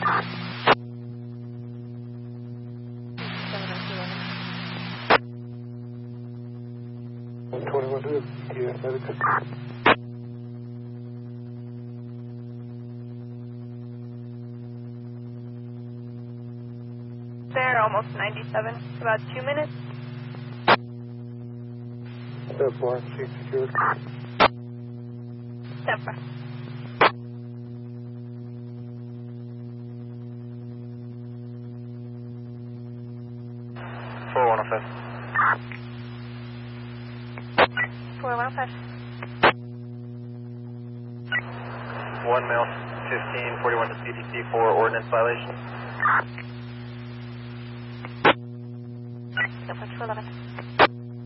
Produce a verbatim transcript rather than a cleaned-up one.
twenty-one to U S Medical. There, almost ninety-seven. About two minutes. Step one, seat secured. Step one. four one oh five. four one oh five. one male, fifteen forty-one to C D C for ordinance violation. Step one to eleven.